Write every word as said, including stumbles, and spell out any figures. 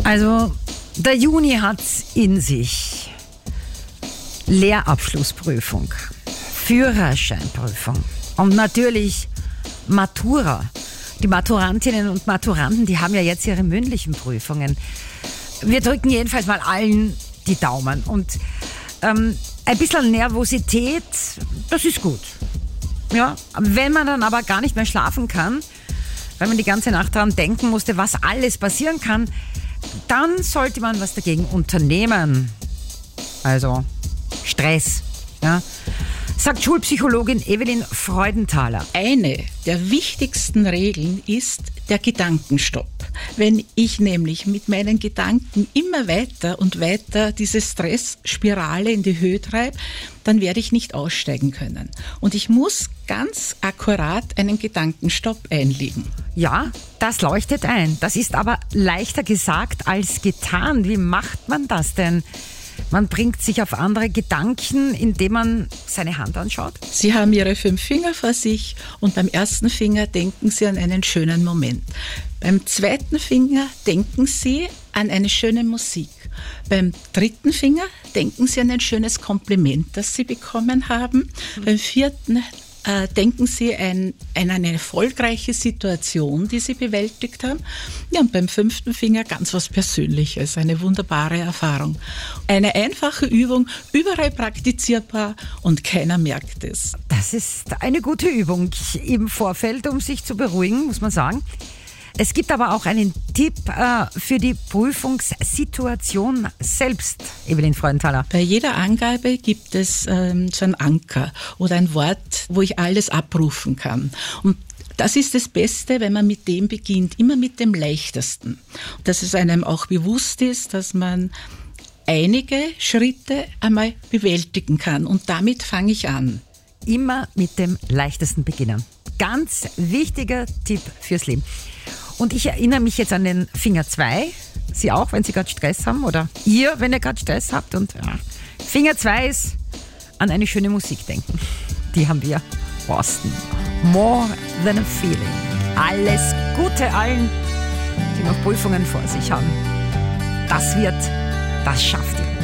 Also, der Juni hat's in sich. Lehrabschlussprüfung, Führerscheinprüfung und natürlich Matura. Die Maturantinnen und Maturanten, die haben ja jetzt ihre mündlichen Prüfungen. Wir drücken jedenfalls mal allen die Daumen. Und ähm, ein bisschen Nervosität, das ist gut. Ja, wenn man dann aber gar nicht mehr schlafen kann, weil man die ganze Nacht daran denken musste, was alles passieren kann, dann sollte man was dagegen unternehmen. Also Stress. Ja. Sagt Schulpsychologin Evelyn Freudenthaler. Eine der wichtigsten Regeln ist der Gedankenstopp. Wenn ich nämlich mit meinen Gedanken immer weiter und weiter diese Stressspirale in die Höhe treibe, dann werde ich nicht aussteigen können. Und ich muss ganz akkurat einen Gedankenstopp einlegen. Ja, das leuchtet ein. Das ist aber leichter gesagt als getan. Wie macht man das denn? Man bringt sich auf andere Gedanken, indem man seine Hand anschaut. Sie haben Ihre fünf Finger vor sich und beim ersten Finger denken Sie an einen schönen Moment. Beim zweiten Finger denken Sie an eine schöne Musik. Beim dritten Finger denken Sie an ein schönes Kompliment, das Sie bekommen haben. Mhm. Beim vierten Äh, denken Sie ein, an eine erfolgreiche Situation, die Sie bewältigt haben. Ja, und beim fünften Finger ganz was Persönliches, eine wunderbare Erfahrung. Eine einfache Übung, überall praktizierbar und keiner merkt es. Das ist eine gute Übung im Vorfeld, um sich zu beruhigen, muss man sagen. Es gibt aber auch einen Tipp äh, für die Prüfungssituation selbst, Evelyn Freudenthaler. Bei jeder Angabe gibt es ähm, so einen Anker oder ein Wort, wo ich alles abrufen kann. Und das ist das Beste, wenn man mit dem beginnt, immer mit dem Leichtesten. Dass es einem auch bewusst ist, dass man einige Schritte einmal bewältigen kann. Und damit fange ich an. Immer mit dem Leichtesten beginnen. Ganz wichtiger Tipp fürs Leben. Und ich erinnere mich jetzt an den Finger zwei. Sie auch, wenn Sie gerade Stress haben, oder ihr, wenn ihr gerade Stress habt. Und ja. Finger zwei ist an eine schöne Musik denken. Die haben wir. Boston. More than a feeling. Alles Gute allen, die noch Prüfungen vor sich haben. Das wird, das schafft ihr.